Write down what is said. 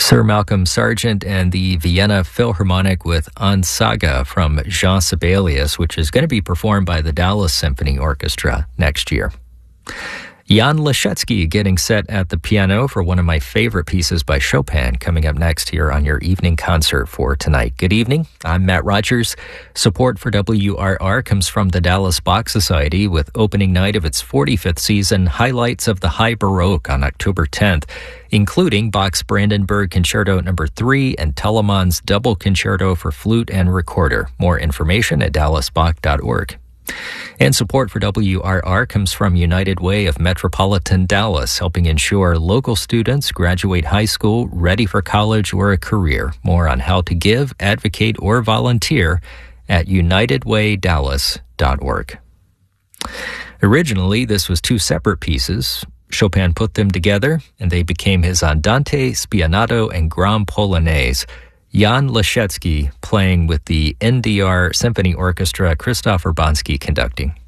Sir Malcolm Sargent and the Vienna Philharmonic with Ansaga from Jean Sibelius, which is going to be performed by the Dallas Symphony Orchestra next year. Jan Leschetski getting set at the piano for one of my favorite pieces by Chopin coming up next here on your evening concert for tonight. Good evening. I'm Matt Rogers. Support for WRR comes from the Dallas Bach Society with opening night of its 45th season, highlights of the High Baroque on October 10th, including Bach's Brandenburg Concerto No. 3 and Telemann's Double Concerto for Flute and Recorder. More information at dallasbach.org. And support for WRR comes from United Way of Metropolitan Dallas, helping ensure local students graduate high school ready for college or a career. More on how to give, advocate, or volunteer at unitedwaydallas.org. Originally, this was two separate pieces. Chopin put them together, and they became his Andante, Spianato, and Grand Polonaise. Jan Leschetski playing with the NDR Symphony Orchestra, Krzysztof Urbanski conducting.